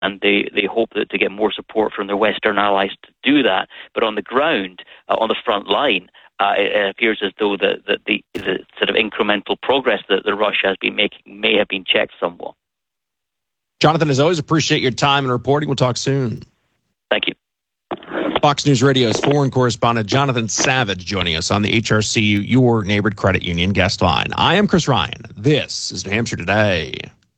and they hope that to get more support from their Western allies to do that. But on the ground, on the front line, it appears as though the sort of incremental progress that Russia has been making may have been checked somewhat. Jonathan, as always, appreciate your time and reporting. We'll talk soon. Thank you. Fox News Radio's foreign correspondent Jonathan Savage joining us on the HRCU, your neighborhood credit union guest line. I am Chris Ryan. This is New Hampshire Today.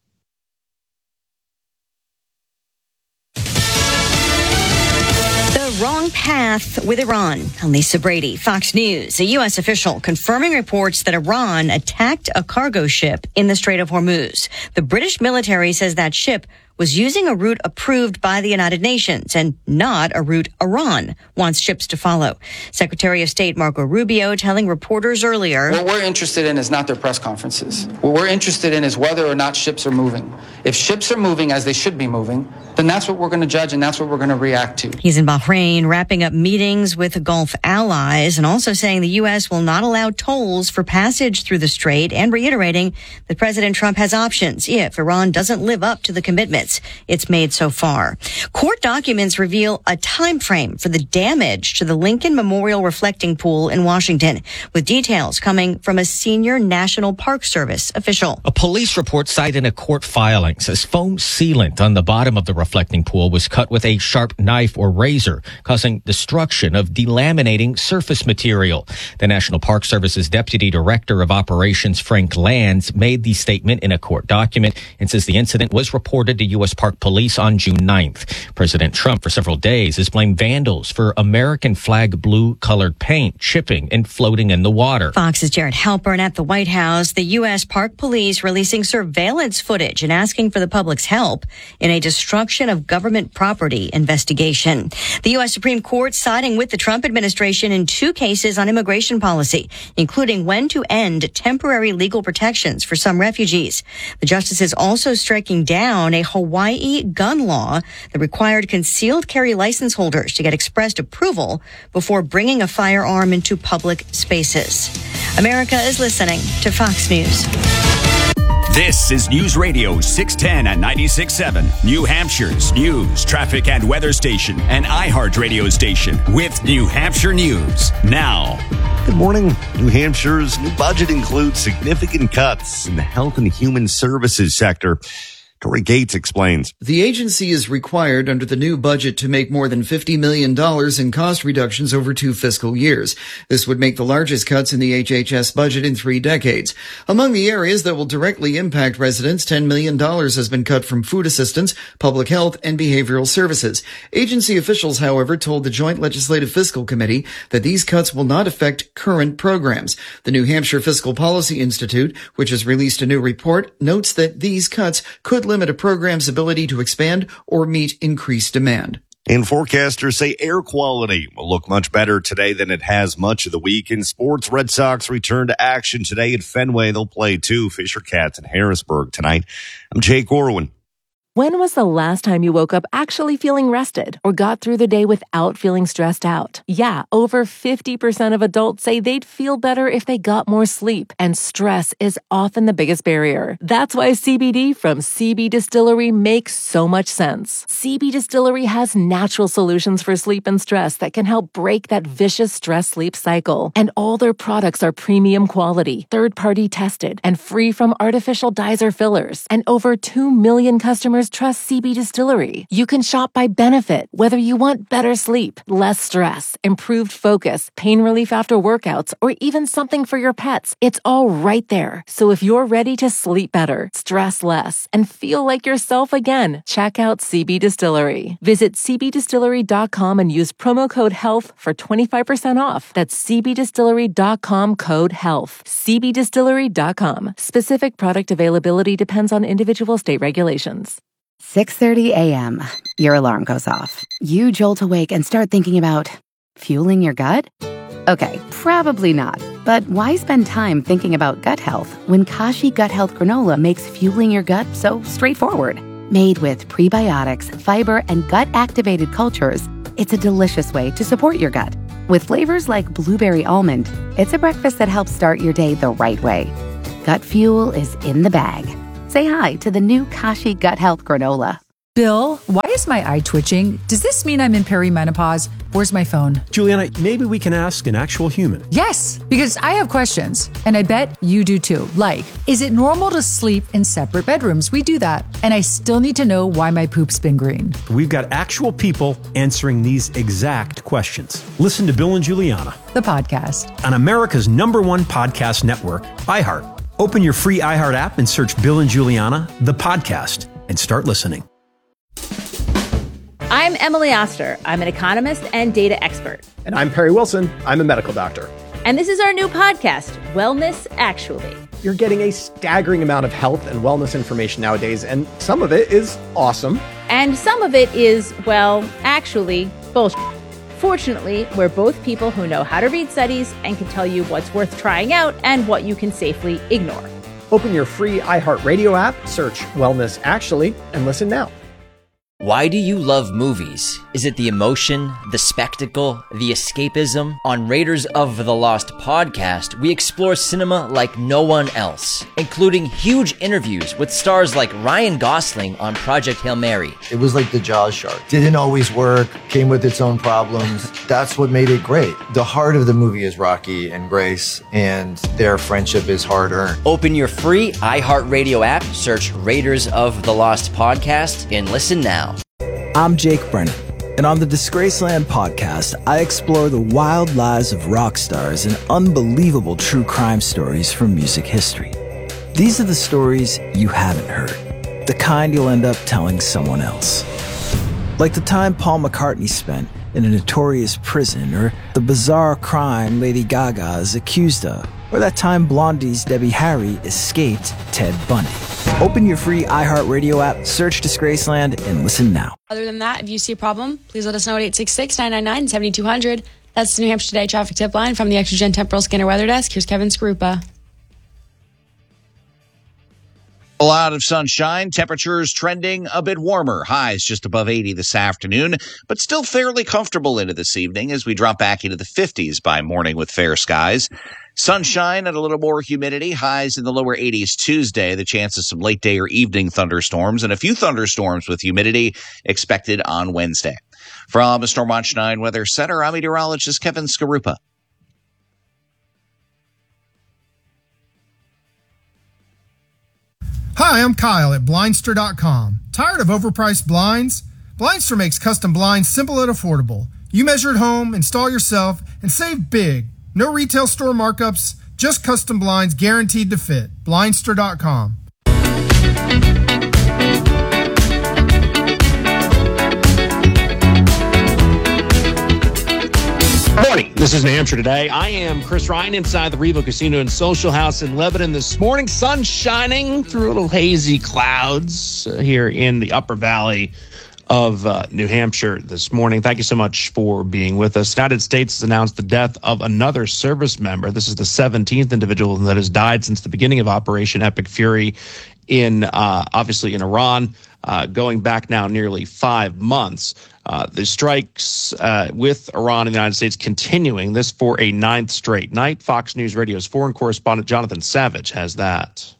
Wrong path with Iran. I'm Lisa Brady, Fox News. A U.S. official confirming reports that Iran attacked a cargo ship in the Strait of Hormuz. The British military says that ship was using a route approved by the United Nations and not a route Iran wants ships to follow. Secretary of State Marco Rubio telling reporters earlier, what we're interested in is not their press conferences. What we're interested in is whether or not ships are moving. If ships are moving as they should be moving, then that's what we're going to judge and that's what we're going to react to. He's in Bahrain wrapping up meetings with Gulf allies and also saying the U.S. will not allow tolls for passage through the strait and reiterating that President Trump has options if Iran doesn't live up to the commitments it's made so far. Court documents reveal a time frame for the damage to the Lincoln Memorial Reflecting Pool in Washington, with details coming from a senior National Park Service official. A police report cited in a court filing says foam sealant on the bottom of the reflecting pool was cut with a sharp knife or razor, causing destruction of delaminating surface material. The National Park Service's Deputy Director of Operations, Frank Lands, made the statement in a court document and says the incident was reported to U.S. Park Police on June 9th. President Trump, for several days, has blamed vandals for American flag blue-colored paint chipping and floating in the water. Fox's Jared Halpern at the White House. The U.S. Park Police releasing surveillance footage and asking for the public's help in a destruction of government property investigation. The U.S. Supreme Court siding with the Trump administration in 2 cases on immigration policy, including when to end temporary legal protections for some refugees. The justices also striking down a Hawaii gun law that required concealed carry license holders to get expressed approval before bringing a firearm into public spaces. America is listening to Fox News. This is News Radio 610 and 96.7, New Hampshire's news, traffic, and weather station, and iHeart Radio station with New Hampshire News. Now. Good morning. New Hampshire's new budget includes significant cuts in the health and human services sector. Tori Gates explains. The agency is required under the new budget to make more than $50 million in cost reductions over 2 fiscal years. This would make the largest cuts in the HHS budget in 3 decades. Among the areas that will directly impact residents, $10 million has been cut from food assistance, public health, and behavioral services. Agency officials, however, told the Joint Legislative Fiscal Committee that these cuts will not affect current programs. The New Hampshire Fiscal Policy Institute, which has released a new report, notes that these cuts could limit a program's ability to expand or meet increased demand. And forecasters say air quality will look much better today than it has much of the week. In sports, Red Sox return to action today at Fenway. They'll play 2 Fisher Cats in Harrisburg tonight. I'm Jake Orwin. When was the last time you woke up actually feeling rested or got through the day without feeling stressed out? Yeah, over 50% of adults say they'd feel better if they got more sleep, and stress is often the biggest barrier. That's why CBD from CB Distillery makes so much sense. CB Distillery has natural solutions for sleep and stress that can help break that vicious stress-sleep cycle. And all their products are premium quality, third-party tested, and free from artificial dyes or fillers. And over 2 million customers trust CB Distillery. You can shop by benefit, whether you want better sleep, less stress, improved focus, pain relief after workouts, or even something for your pets. It's all right there. So if you're ready to sleep better, stress less, and feel like yourself again, check out CB Distillery. Visit cbdistillery.com and use promo code HEALTH for 25% off. That's cbdistillery.com code HEALTH. cbdistillery.com. Specific product availability depends on individual state regulations. 6:30 a.m. Your alarm goes off. You jolt awake and start thinking about fueling your gut? Okay, probably not. But why spend time thinking about gut health when Kashi Gut Health Granola makes fueling your gut so straightforward? Made with prebiotics, fiber, and gut-activated cultures, it's a delicious way to support your gut. With flavors like blueberry almond, it's a breakfast that helps start your day the right way. Gut fuel is in the bag. Say hi to the new Kashi Gut Health Granola. Bill, why is my eye twitching? Does this mean I'm in perimenopause? Where's my phone? Juliana, maybe we can ask an actual human. Yes, because I have questions, and I bet you do too. Like, is it normal to sleep in separate bedrooms? We do that. And I still need to know why my poop's been green. We've got actual people answering these exact questions. Listen to Bill and Juliana, The podcast. on America's #1 podcast network, iHeart. Open your free iHeart app and search Bill and Juliana, the podcast, and start listening. I'm Emily Oster. I'm an economist and data expert. And I'm Perry Wilson. I'm a medical doctor. And this is our new podcast, Wellness Actually. You're getting a staggering amount of health and wellness information nowadays, and some of it is awesome. And some of it is, well, actually, bullshit. Fortunately, we're both people who know how to read studies and can tell you what's worth trying out and what you can safely ignore. Open your free iHeartRadio app, search Wellness Actually, and listen now. Why do you love movies? Is it the emotion, the spectacle, the escapism? On Raiders of the Lost podcast, we explore cinema like no one else, including huge interviews with stars like Ryan Gosling on Project Hail Mary. It was like the Jaws shark. Didn't always work, came with its own problems. That's what made it great. The heart of the movie is Rocky and Grace, and their friendship is hard-earned. Open your free iHeartRadio app, search Raiders of the Lost podcast, and listen now. I'm Jake Brennan, and on the Disgraceland podcast, I explore the wild lives of rock stars and unbelievable true crime stories from music history. These are the stories you haven't heard, the kind you'll end up telling someone else. Like the time Paul McCartney spent in a notorious prison, or the bizarre crime Lady Gaga is accused of, or that time Blondie's Debbie Harry escaped Ted Bundy. Open your free iHeartRadio app, search Disgraceland, and listen now. Other than that, if you see a problem, please let us know at 866-999-7200. That's the New Hampshire Today traffic tip line from the ExtraGen Temporal Scanner Weather Desk. Here's Kevin Skarupa. A lot of sunshine, temperatures trending a bit warmer, highs just above 80 this afternoon, but still fairly comfortable into this evening as we drop back into the 50s by morning with fair skies. Sunshine and a little more humidity, highs in the lower 80s Tuesday, the chance of some late day or evening thunderstorms, and a few thunderstorms with humidity expected on Wednesday. From the Storm Watch 9 Weather Center, I'm meteorologist Kevin Skarupa. Hi, I'm Kyle at Blindster.com. Tired of overpriced blinds? Blindster makes custom blinds simple and affordable. You measure at home, install yourself, and save big. No retail store markups, just custom blinds guaranteed to fit. Blindster.com. Morning. This is New Hampshire Today. I am Chris Ryan inside the Revo Casino and Social House in Lebanon this morning. Sun shining through little hazy clouds here in the upper valley of New Hampshire this morning. Thank you so much for being with us. The United States has announced the death of another service member. This is the 17th individual that has died since the beginning of Operation Epic Fury in obviously in Iran, going back now nearly 5 months. The strikes with Iran and the United States continuing, this for a 9th straight night. Fox News Radio's foreign correspondent Jonathan Savage has that.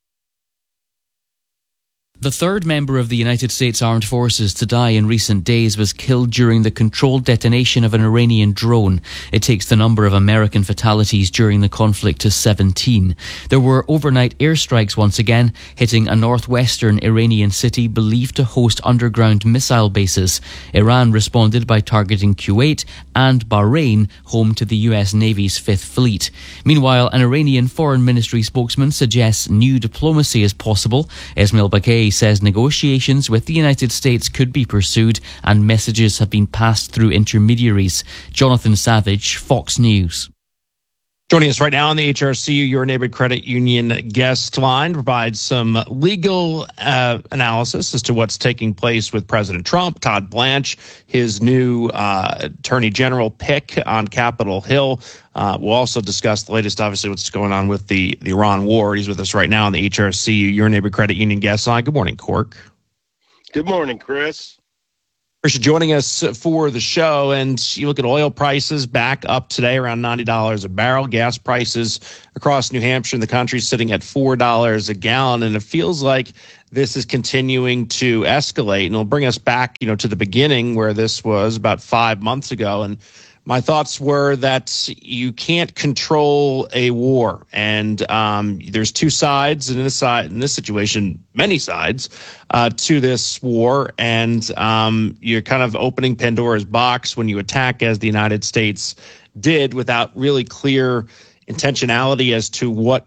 The third member of the United States Armed Forces to die in recent days was killed during the controlled detonation of an Iranian drone. It takes the number of American fatalities during the conflict to 17. There were overnight airstrikes once again, hitting a northwestern Iranian city believed to host underground missile bases. Iran responded by targeting Kuwait and Bahrain, home to the US Navy's Fifth Fleet. Meanwhile, an Iranian Foreign Ministry spokesman suggests new diplomacy is possible. Esmail Bagay says negotiations with the United States could be pursued and messages have been passed through intermediaries. Jonathan Savage, Fox News. Joining us right now on the HRCU, Your Neighborhood Credit Union guest line, provides some legal analysis as to what's taking place with President Trump, Todd Blanche, his new Attorney General pick on Capitol Hill. We'll also discuss the latest, obviously, what's going on with the Iran war. He's with us right now on the HRCU, Your Neighborhood Credit Union guest line. Good morning, Cork. Good morning, Chris. Appreciate joining us for the show. And you look at oil prices back up today around $90 a barrel. Gas prices across New Hampshire and the country sitting at $4 a gallon. And it feels like this is continuing to escalate. And it'll bring us back, to the beginning where this was about 5 months ago. And my thoughts were that you can't control a war, and there's two sides, and in this situation, many sides to this war, and you're kind of opening Pandora's box when you attack, as the United States did, without really clear intentionality as to what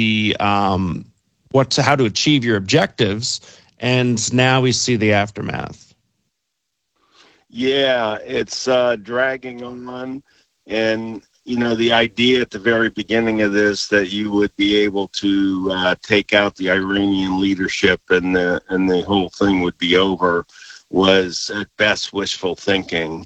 how to achieve your objectives, and now we see the aftermath. Yeah, it's dragging on, and the idea at the very beginning of this that you would be able to take out the Iranian leadership and the whole thing would be over was at best wishful thinking.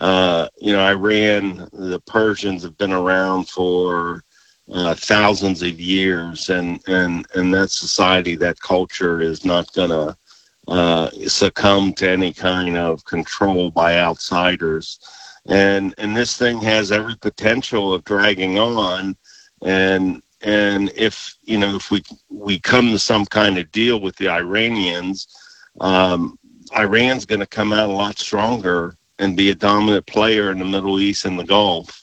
Iran, the Persians have been around for thousands of years, and that society, that culture is not going to succumb to any kind of control by outsiders, and this thing has every potential of dragging on, and if we come to some kind of deal with the Iranians, Iran's going to come out a lot stronger and be a dominant player in the Middle East and the Gulf.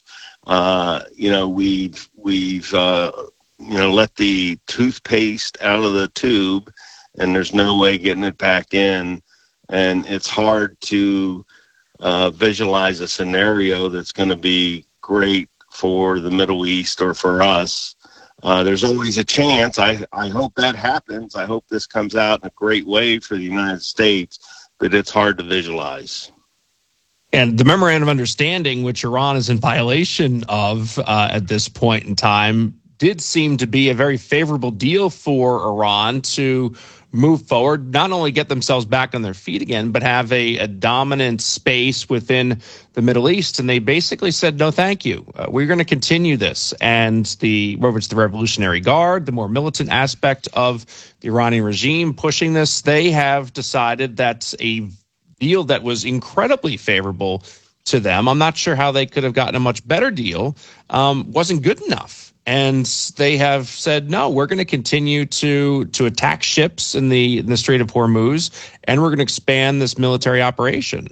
We've let the toothpaste out of the tube, and there's no way getting it back in. And it's hard to visualize a scenario that's going to be great for the Middle East or for us. There's always a chance. I hope that happens. I hope this comes out in a great way for the United States, but it's hard to visualize. And the memorandum of understanding, which Iran is in violation of at this point in time, did seem to be a very favorable deal for Iran to move forward, not only get themselves back on their feet again, but have a dominant space within the Middle East. And they basically said, no, thank you. We're going to continue this. And whether it's the Revolutionary Guard, the more militant aspect of the Iranian regime pushing this, they have decided that a deal that was incredibly favorable to them, I'm not sure how they could have gotten a much better deal, wasn't good enough. And they have said, no, we're going to continue to attack ships in the Strait of Hormuz, and we're going to expand this military operation.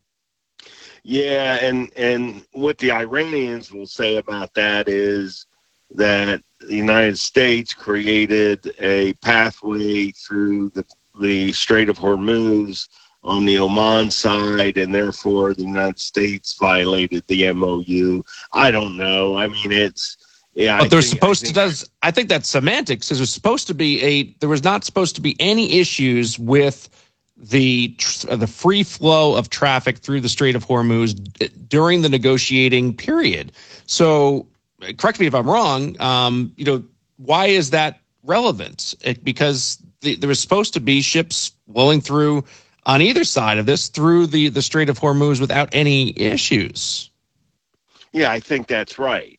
Yeah, and what the Iranians will say about that is that the United States created a pathway through the Strait of Hormuz on the Oman side, and therefore the United States violated the MOU. I don't know. I mean, but I think that's semantics. There was not supposed to be any issues with the free flow of traffic through the Strait of Hormuz during the negotiating period. So, correct me if I'm wrong. Why is that relevant? Because there was supposed to be ships flowing through on either side of this through the Strait of Hormuz without any issues. Yeah, I think that's right.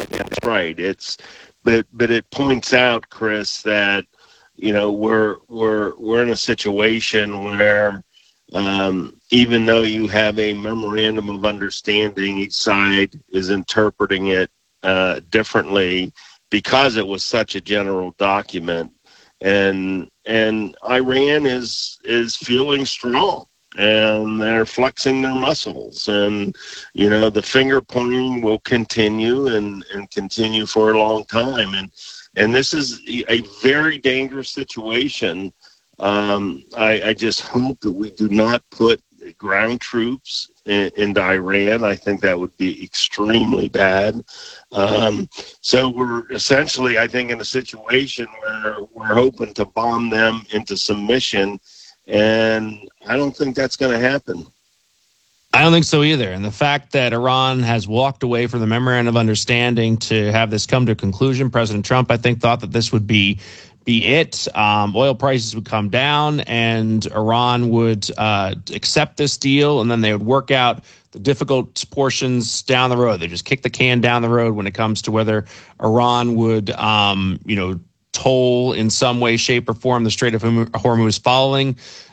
But it points out, Chris, that we're in a situation where even though you have a memorandum of understanding, each side is interpreting it differently because it was such a general document, and Iran is feeling strong. And they're flexing their muscles, and the finger pointing will continue and continue for a long time, and this is a very dangerous situation. I just hope that we do not put ground troops into Iran. I think that would be extremely bad. So we're essentially, I think, in a situation where we're hoping to bomb them into submission. And I don't think that's going to happen. I don't think so either. And the fact that Iran has walked away from the memorandum of understanding to have this come to a conclusion, President Trump, I think, thought that this would be it. Oil prices would come down and Iran would accept this deal, and then they would work out the difficult portions down the road. They just kick the can down the road when it comes to whether Iran would, toll in some way, shape, or form the Strait of Hormuz following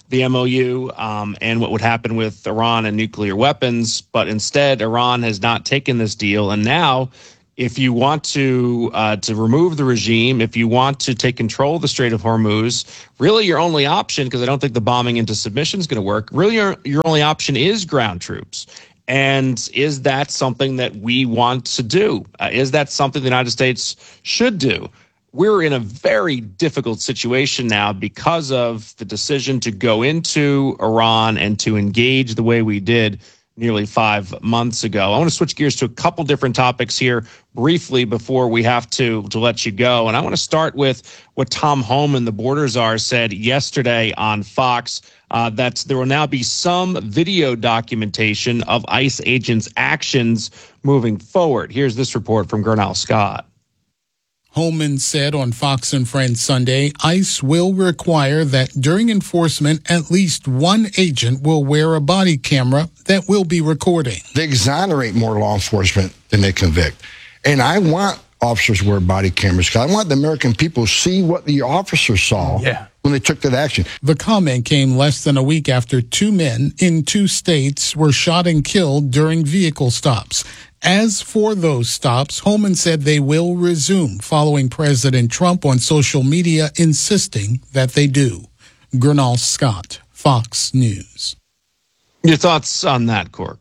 the MOU and what would happen with Iran and nuclear weapons. But instead, Iran has not taken this deal. And now, if you want to remove the regime, if you want to take control of the Strait of Hormuz, really your only option, because I don't think the bombing into submission is going to work, really your only option is ground troops. And is that something that we want to do? Is that something the United States should do? We're in a very difficult situation now because of the decision to go into Iran and to engage the way we did nearly 5 months ago. I want to switch gears to a couple different topics here briefly before we have to let you go. And I want to start with what Tom Homan, the border czar, said yesterday on Fox, that there will now be some video documentation of ICE agents' actions moving forward. Here's this report from Gernal Scott. Homan said on Fox and Friends Sunday, ICE will require that during enforcement, at least one agent will wear a body camera that will be recording. They exonerate more law enforcement than they convict. And I want officers to wear body cameras because I want the American people to see what the officers saw when they took that action. The comment came less than a week after 2 men in 2 states were shot and killed during vehicle stops. As for those stops, Homan said they will resume following President Trump on social media insisting that they do. Gernal Scott, Fox News. Your thoughts on that, Cork?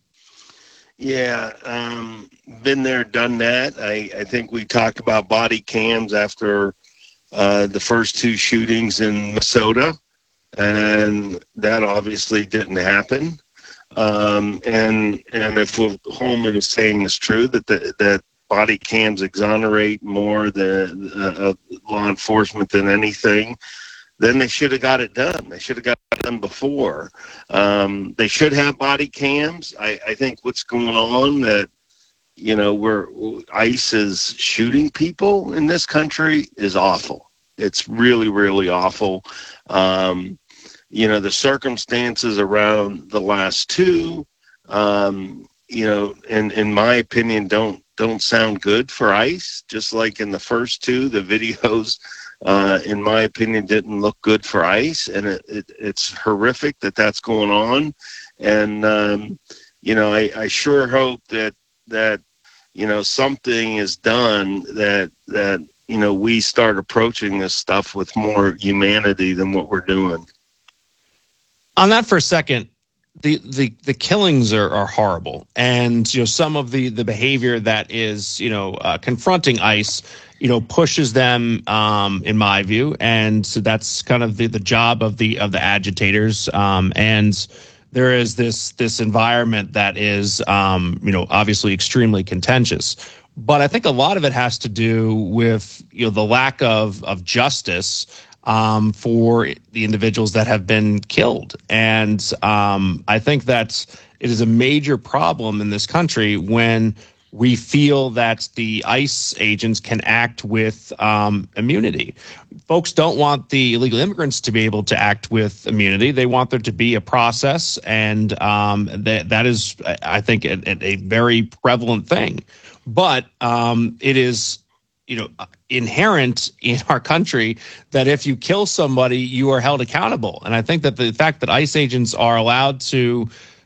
Yeah, been there, done that. I think we talked about body cams after the first 2 shootings in Minnesota, and that obviously didn't happen. And if Holman is saying is true, that body cams exonerate more the law enforcement than anything, then they should have got it done. They should have got it done before. They should have body cams. I think what's going on that, where ICE is shooting people in this country is awful. It's really, really awful. The circumstances around the last 2, in my opinion, don't sound good for ICE. Just like in the first 2, the videos, in my opinion, didn't look good for ICE, and it's horrific that that's going on. And I sure hope that something is done that we start approaching this stuff with more humanity than what we're doing. On that for a second, the killings are horrible, and some of the behavior that is confronting ICE pushes them in my view, and so that's kind of the job of the agitators, and there is this environment that is obviously extremely contentious. But I think a lot of it has to do with the lack of justice for the individuals that have been killed. And I think that it is a major problem in this country when we feel that the ICE agents can act with immunity. Folks don't want the illegal immigrants to be able to act with immunity. They want there to be a process, and that is, I think, a very prevalent thing. But it is inherent in our country that if you kill somebody, you are held accountable. And I think that the fact that ICE agents are allowed to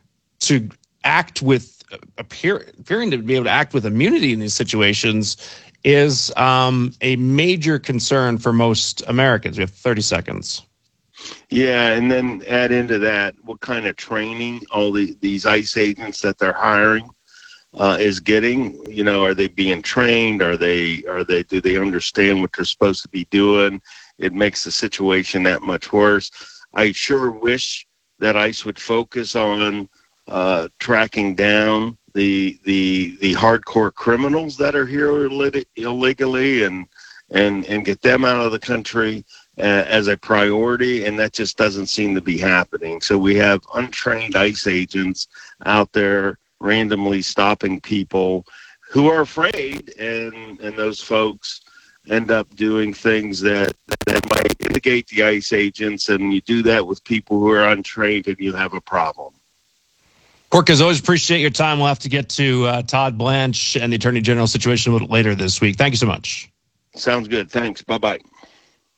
act with appearing to be able to act with immunity in these situations is a major concern for most Americans. We have 30 seconds. Yeah, and then add into that what kind of training all these ICE agents that they're hiring is getting. Are they being trained? Do they understand what they're supposed to be doing? It makes the situation that much worse. I sure wish that ICE would focus on tracking down the hardcore criminals that are here illegally and get them out of the country as a priority, and that just doesn't seem to be happening. So we have untrained ICE agents out there randomly stopping people who are afraid, and those folks end up doing things that might indicate the ICE agents, and you do that with people who are untrained and you have a problem. Cork, as always, appreciate your time. We'll have to get to Todd Blanche and the Attorney General situation a little later this week. Thank you so much. Sounds good. Thanks. Bye-bye.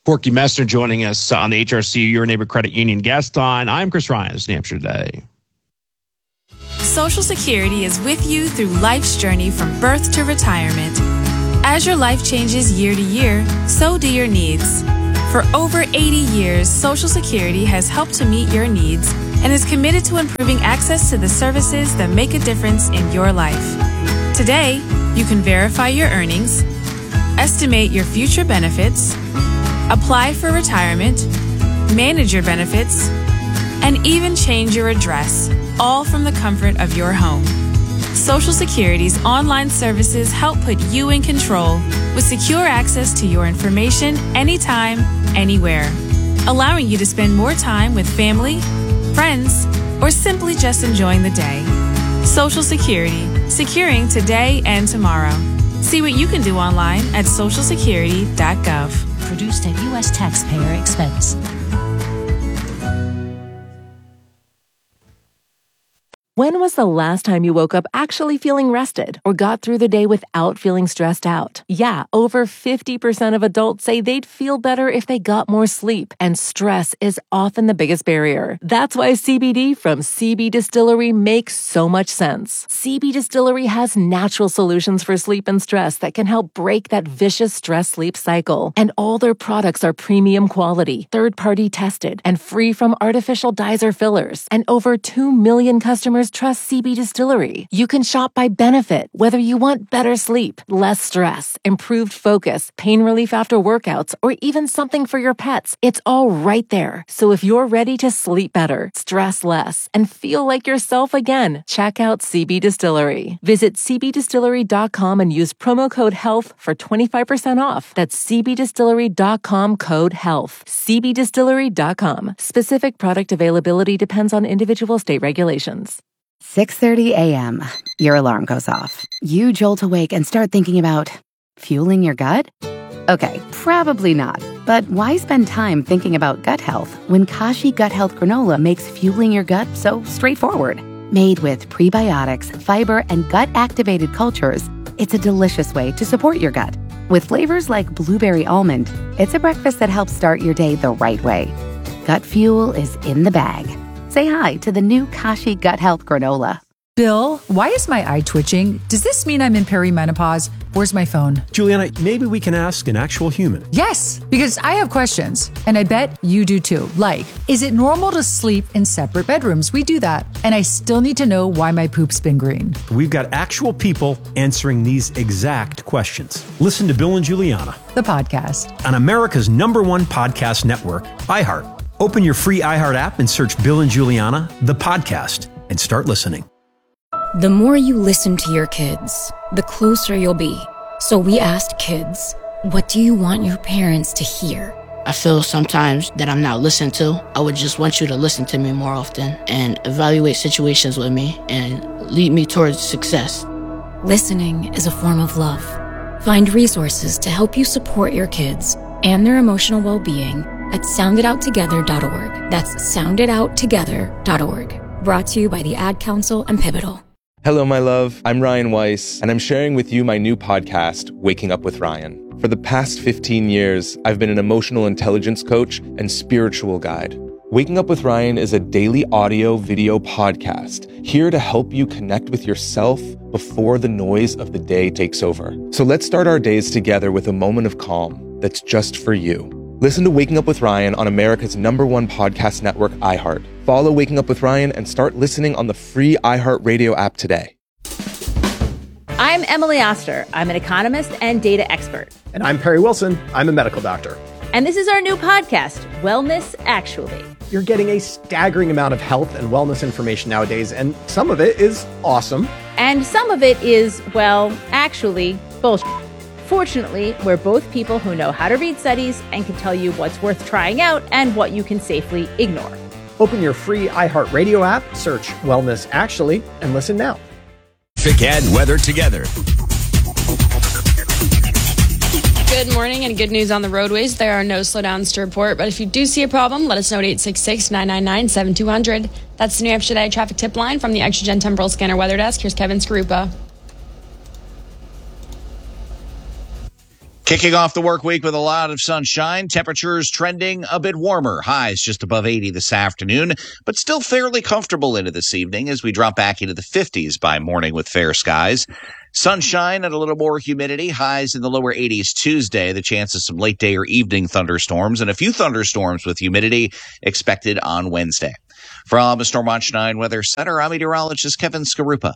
Corky Messner joining us on the HRC Your Neighbor Credit Union guest line. I'm Chris Ryan. This is New Hampshire Today. Social Security is with you through life's journey from birth to retirement. As your life changes year to year, so do your needs. For over 80 years, Social Security has helped to meet your needs and is committed to improving access to the services that make a difference in your life. Today, you can verify your earnings, estimate your future benefits, apply for retirement, manage your benefits, and even change your address, all from the comfort of your home. Social Security's online services help put you in control with secure access to your information anytime, anywhere, allowing you to spend more time with family, friends, or simply just enjoying the day. Social Security, securing today and tomorrow. See what you can do online at socialsecurity.gov. Produced at U.S. taxpayer expense. When was the last time you woke up actually feeling rested or got through the day without feeling stressed out? Yeah, over 50% of adults say they'd feel better if they got more sleep, and stress is often the biggest barrier. That's why CBD from CB Distillery makes so much sense. CB Distillery has natural solutions for sleep and stress that can help break that vicious stress-sleep cycle. And all their products are premium quality, third-party tested, and free from artificial dyes or fillers. And over 2 million customers trust CB Distillery. You can shop by benefit, whether you want better sleep, less stress, improved focus, pain relief after workouts, or even something for your pets. It's all right there. So if you're ready to sleep better, stress less, and feel like yourself again, check out CB Distillery. Visit cbdistillery.com and use promo code HEALTH for 25% off. That's cbdistillery.com code HEALTH. cbdistillery.com. Specific product availability depends on individual state regulations. 6:30 a.m. Your alarm goes off. You jolt awake and start thinking about fueling your gut? Okay, probably not. But why spend time thinking about gut health when Kashi Gut Health Granola makes fueling your gut so straightforward? Made with prebiotics, fiber, and gut-activated cultures, it's a delicious way to support your gut. With flavors like blueberry almond, it's a breakfast that helps start your day the right way. Gut fuel is in the bag. Say hi to the new Kashi Gut Health Granola. Bill, why is my eye twitching? Does this mean I'm in perimenopause? Where's my phone? Juliana, maybe we can ask an actual human. Yes, because I have questions, and I bet you do too. Like, is it normal to sleep in separate bedrooms? We do that. And I still need to know why my poop's been green. We've got actual people answering these exact questions. Listen to Bill and Juliana, the podcast, on America's #1 podcast network, iHeart. Open your free iHeart app and search Bill and Juliana, the podcast, and start listening. The more you listen to your kids, the closer you'll be. So we asked kids, what do you want your parents to hear? I feel sometimes that I'm not listened to. I would just want you to listen to me more often and evaluate situations with me and lead me towards success. Listening is a form of love. Find resources to help you support your kids and their emotional well-being at sounditouttogether.org. That's sounditouttogether.org. Brought to you by the Ad Council and Pivotal. Hello, my love. I'm Ryan Weiss, and I'm sharing with you my new podcast, Waking Up with Ryan. For the past 15 years, I've been an emotional intelligence coach and spiritual guide. Waking Up with Ryan is a daily audio-video podcast here to help you connect with yourself before the noise of the day takes over. So let's start our days together with a moment of calm that's just for you. Listen to Waking Up with Ryan on America's #1 podcast network, iHeart. Follow Waking Up with Ryan and start listening on the free iHeart Radio app today. I'm Emily Oster. I'm an economist and data expert. And I'm Perry Wilson. I'm a medical doctor. And this is our new podcast, Wellness Actually. You're getting a staggering amount of health and wellness information nowadays, and some of it is awesome. And some of it is, well, actually, bullshit. Fortunately, we're both people who know how to read studies and can tell you what's worth trying out and what you can safely ignore. Open your free iHeart Radio app, search Wellness Actually, and listen now. Traffic and weather together. Good morning and good news on the roadways. There are no slowdowns to report, but if you do see a problem, let us know at 866-999-7200. That's the New Hampshire Today traffic tip line from the ExtraGen Temporal Scanner Weather Desk. Here's Kevin Skarupa. Kicking off the work week with a lot of sunshine, temperatures trending a bit warmer. Highs just above 80 this afternoon, but still fairly comfortable into this evening as we drop back into the 50s by morning with fair skies. Sunshine and a little more humidity. Highs in the lower 80s Tuesday. The chance of some late day or evening thunderstorms and a few thunderstorms with humidity expected on Wednesday. From the Stormwatch 9 Weather Center, I'm meteorologist Kevin Skarupa.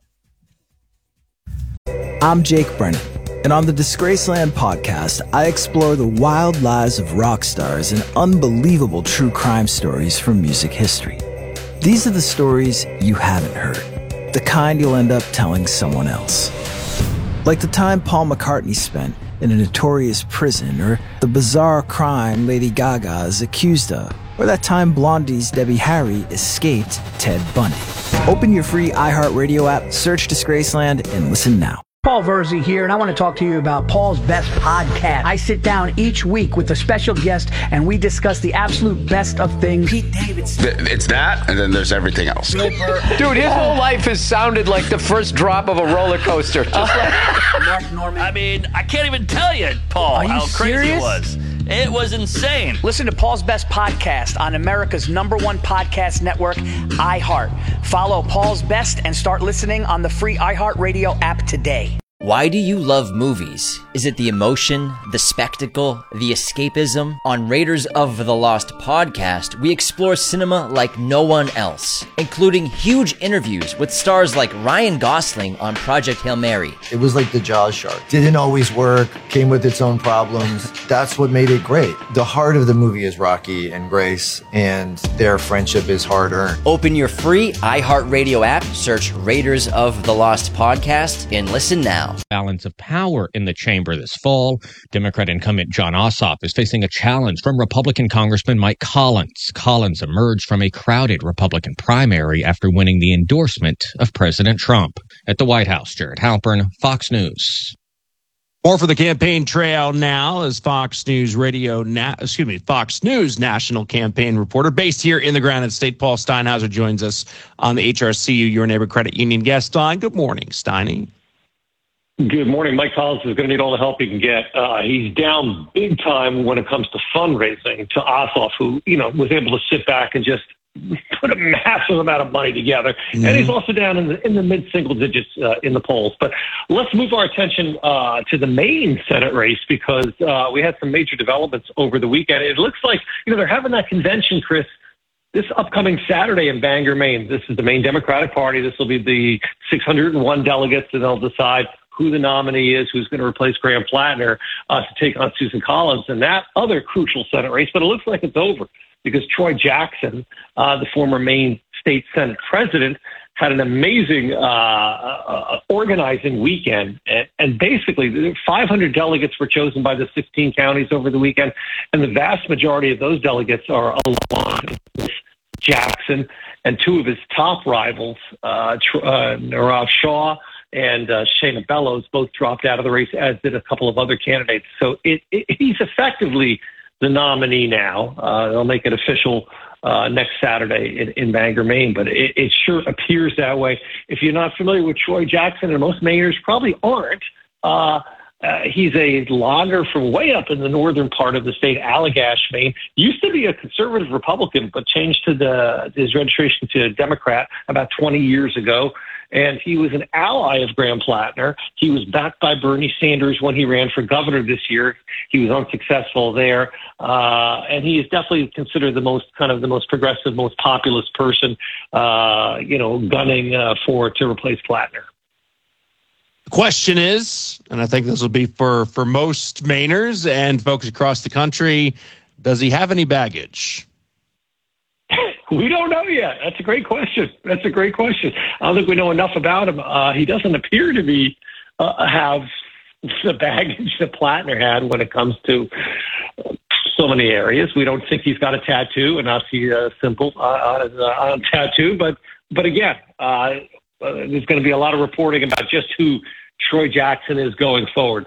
I'm Jake Brennan. And on the Disgraceland podcast, I explore the wild lives of rock stars and unbelievable true crime stories from music history. These are the stories you haven't heard, the kind you'll end up telling someone else. Like the time Paul McCartney spent in a notorious prison, or the bizarre crime Lady Gaga is accused of, or that time Blondie's Debbie Harry escaped Ted Bundy. Open your free iHeartRadio app, search Disgraceland, and listen now. Paul Verzi here, and I want to talk to you about Paul's Best Podcast. I sit down each week with a special guest, and we discuss the absolute best of things. Pete Davidson. It's that, and then there's everything else. Dude, his whole life has sounded like the first drop of a roller coaster. Just like Mark Norman. I mean, I can't even tell you, Paul, how crazy it was. It was insane. Listen to Paul's Best Podcast on America's #1 podcast network, iHeart. Follow Paul's Best and start listening on the free iHeartRadio app today. Why do you love movies? Is it the emotion, the spectacle, the escapism? On Raiders of the Lost podcast, we explore cinema like no one else, including huge interviews with stars like Ryan Gosling on Project Hail Mary. It was like the Jaws shark. Didn't always work, came with its own problems. That's what made it great. The heart of the movie is Rocky and Grace, and their friendship is hard-earned. Open your free iHeartRadio app, search Raiders of the Lost podcast, and listen now. Balance of power in the chamber this fall. Democrat incumbent Jon Ossoff is facing a challenge from Republican Congressman Mike Collins. Collins emerged from a crowded Republican primary after winning the endorsement of President Trump. At the White House, Jared Halpern, Fox News. More for the campaign trail now as Fox News national campaign reporter based here in the Granite State, Paul Steinhauser, joins us on the HRCU Your Neighbor Credit Union guest line. Good morning, Steiny. Good morning. Mike Collins is going to need all the help he can get. He's down big time when it comes to fundraising to Ossoff, who, was able to sit back and just put a massive amount of money together. Mm-hmm. And he's also down in the mid-single digits in the polls. But let's move our attention to the Maine Senate race because we had some major developments over the weekend. It looks like, they're having that convention, Chris, this upcoming Saturday in Bangor, Maine. This is the Maine Democratic Party. This will be the 601 delegates, and they'll decide who the nominee is, who's going to replace Graham Plattner to take on Susan Collins in that other crucial Senate race. But it looks like it's over because Troy Jackson, the former Maine State Senate president, had an amazing organizing weekend. And basically, 500 delegates were chosen by the 16 counties over the weekend. And the vast majority of those delegates are aligned with Jackson and two of his top rivals, Nirav Shah and Shayna Bellows, both dropped out of the race, as did a couple of other candidates. So he's effectively the nominee now. They'll make it official next Saturday in Bangor, Maine, but it sure appears that way. If you're not familiar with Troy Jackson, and most Mainers probably aren't, he's a logger from way up in the northern part of the state, Allagash, Maine. Used to be a conservative Republican, but changed to his registration to a Democrat about 20 years ago. And he was an ally of Graham Plattner. He was backed by Bernie Sanders when he ran for governor this year. He was unsuccessful there. And he is definitely considered the most progressive, most populist person, gunning to replace Plattner. The question is, and I think this will be for most Mainers and folks across the country, does he have any baggage? We don't know yet. That's a great question. I don't think we know enough about him. He doesn't appear to be have the baggage that Plattner had when it comes to so many areas. We don't think he's got a tattoo, and not see simple on tattoo. But again, there's going to be a lot of reporting about just who Troy Jackson is going forward.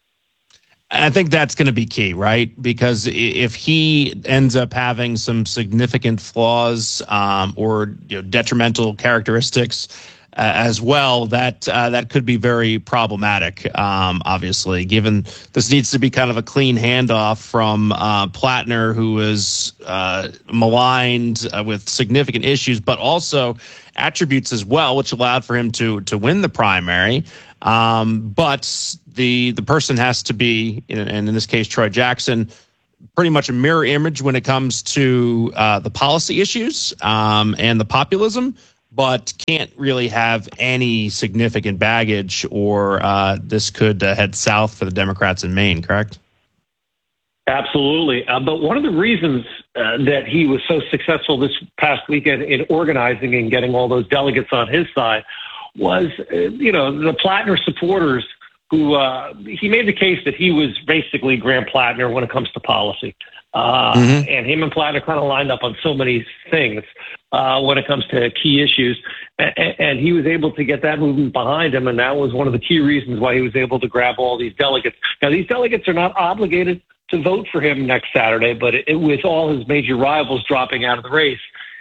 I think that's going to be key, right? Because if he ends up having some significant flaws or detrimental characteristics, as well, that could be very problematic, obviously, given this needs to be kind of a clean handoff from Plattner, who is maligned with significant issues, but also attributes as well, which allowed for him to win the primary. But the person has to be, and in this case, Troy Jackson, pretty much a mirror image when it comes to the policy issues and the populism, but can't really have any significant baggage, or this could head south for the Democrats in Maine, correct? Absolutely. But one of the reasons that he was so successful this past weekend in organizing and getting all those delegates on his side was, the Plattner supporters who he made the case that he was basically Graham Plattner when it comes to policy. And him and Plattner kind of lined up on so many things when it comes to key issues. And he was able to get that movement behind him. And that was one of the key reasons why he was able to grab all these delegates. Now, these delegates are not obligated to vote for him next Saturday, but with all his major rivals dropping out of the race,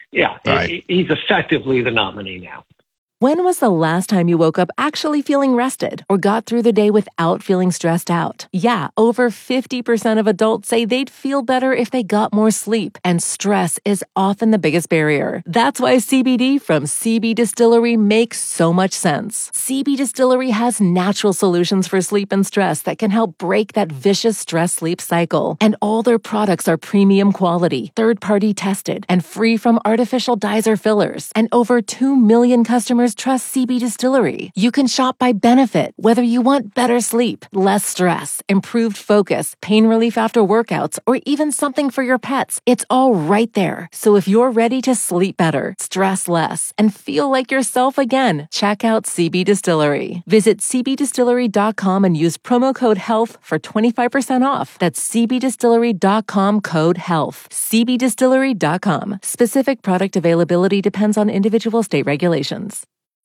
he's effectively the nominee now. When was the last time you woke up actually feeling rested or got through the day without feeling stressed out? Yeah, over 50% of adults say they'd feel better if they got more sleep, and stress is often the biggest barrier. That's why CBD from CB Distillery makes so much sense. CB Distillery has natural solutions for sleep and stress that can help break that vicious stress-sleep cycle. And all their products are premium quality, third-party tested, and free from artificial dyes or fillers. And over 2 million customers trust CB Distillery. You can shop by benefit, whether you want better sleep, less stress, improved focus, pain relief after workouts, or even something for your pets. It's all right there. So if you're ready to sleep better, stress less, and feel like yourself again, check out CB Distillery. Visit cbdistillery.com and use promo code HEALTH for 25% off. That's cbdistillery.com, code HEALTH. cbdistillery.com. Specific product availability depends on individual state regulations.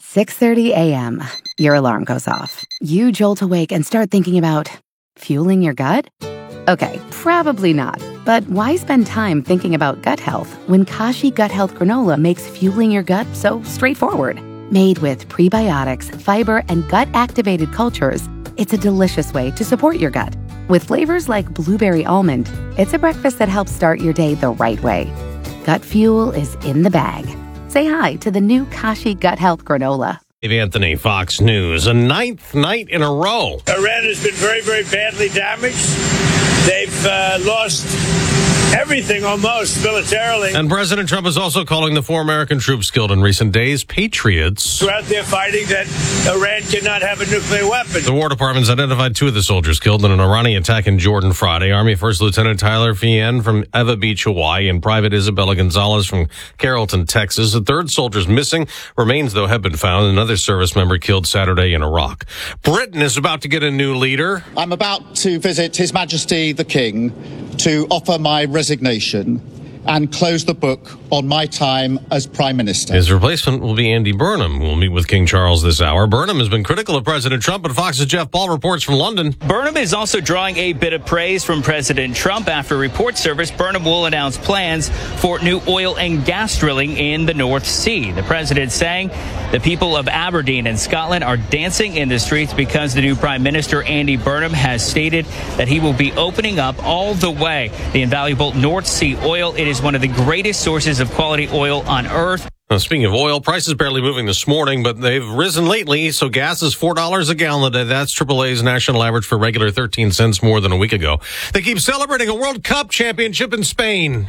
6:30 a.m. Your alarm goes off. You jolt awake and start thinking about fueling your gut? Okay, probably not. But why spend time thinking about gut health when Kashi Gut Health Granola makes fueling your gut so straightforward? Made with prebiotics, fiber, and gut-activated cultures, it's a delicious way to support your gut. With flavors like blueberry almond, it's a breakfast that helps start your day the right way. Gut fuel is in the bag. Say hi to the new Kashi Gut Health Granola. Dave Anthony, Fox News. A 9th night in a row. Iran has been very, very badly damaged. They've lost everything almost militarily. And President Trump is also calling the 4 American troops killed in recent days patriots. We're out there fighting that Iran cannot have a nuclear weapon. The War Department's identified 2 of the soldiers killed in an Iranian attack in Jordan Friday. Army First Lieutenant Tyler Fien from Eva Beach, Hawaii, and Private Isabella Gonzalez from Carrollton, Texas. The 3rd soldier's missing. Remains, though, have been found. Another service member killed Saturday in Iraq. Britain is about to get a new leader. I'm about to visit His Majesty the King to offer my resignation and close the book on my time as Prime Minister. His replacement will be Andy Burnham, who will meet with King Charles this hour. Burnham has been critical of President Trump, but Fox's Jeff Paul reports from London. Burnham is also drawing a bit of praise from President Trump. After report service, Burnham will announce plans for new oil and gas drilling in the North Sea. The president saying the people of Aberdeen and Scotland are dancing in the streets because the new Prime Minister, Andy Burnham, has stated that he will be opening up all the way the invaluable North Sea oil. It is one of the greatest sources of quality oil on earth. Now, speaking of oil, prices barely moving this morning, but they've risen lately. So gas is $4 a gallon today. That's AAA's national average for regular 13 cents more than a week ago. They keep celebrating a World Cup championship in Spain.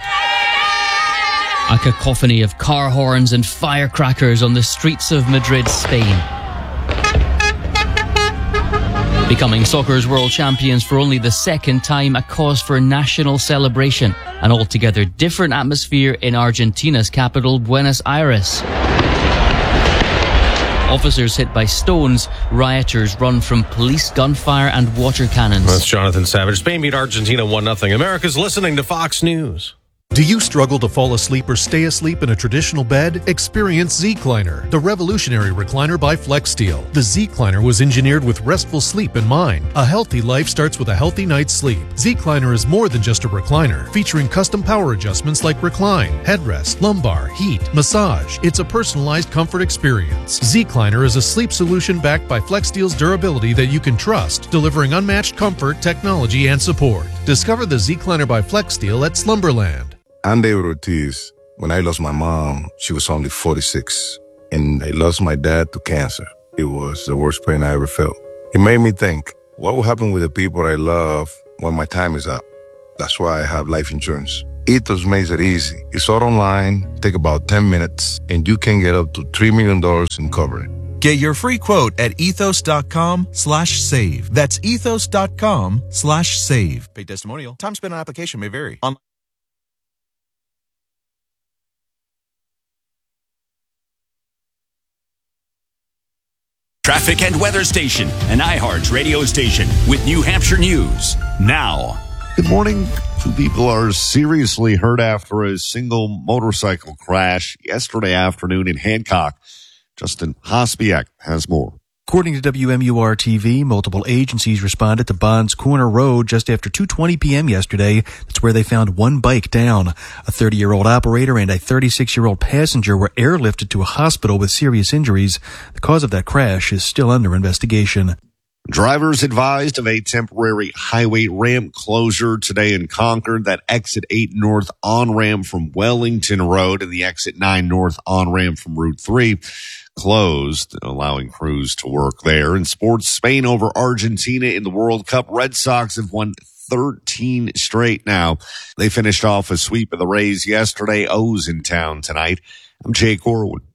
A cacophony of car horns and firecrackers on the streets of Madrid, Spain. Becoming soccer's world champions for only the 2nd time, a cause for national celebration. An altogether different atmosphere in Argentina's capital, Buenos Aires. Officers hit by stones, rioters run from police gunfire and water cannons. That's Jonathan Savage. Spain beat Argentina 1-0. America's listening to Fox News. Do you struggle to fall asleep or stay asleep in a traditional bed? Experience Zecliner, the revolutionary recliner by FlexSteel. The Zecliner was engineered with restful sleep in mind. A healthy life starts with a healthy night's sleep. Zecliner is more than just a recliner, featuring custom power adjustments like recline, headrest, lumbar, heat, massage. It's a personalized comfort experience. Zecliner is a sleep solution backed by FlexSteel's durability that you can trust, delivering unmatched comfort, technology, and support. Discover the Zecliner by FlexSteel at Slumberland. I'm David Ortiz. When I lost my mom, she was only 46. And I lost my dad to cancer. It was the worst pain I ever felt. It made me think, what will happen with the people I love when my time is up? That's why I have life insurance. Ethos makes it easy. It's all online, take about 10 minutes, and you can get up to $3 million in coverage. Get your free quote at ethos.com/save. That's ethos.com/save. Paid testimonial. Time spent on application may vary. Traffic and weather station, an iHeart radio station with New Hampshire news now. Good morning. 2 people are seriously hurt after a single motorcycle crash yesterday afternoon in Hancock. Justin Hospiak has more. According to WMUR-TV, multiple agencies responded to Bonds Corner Road just after 2:20 p.m. yesterday. That's where they found one bike down. A 30-year-old operator and a 36-year-old passenger were airlifted to a hospital with serious injuries. The cause of that crash is still under investigation. Drivers advised of a temporary highway ramp closure today in Concord. That exit 8 north on-ramp from Wellington Road and the exit 9 north on-ramp from Route 3 closed, allowing crews to work there. In sports, Spain over Argentina in the World Cup. Red Sox have won 13 straight now. They finished off a sweep of the Rays yesterday. O's in town tonight. I'm Jay Corwin.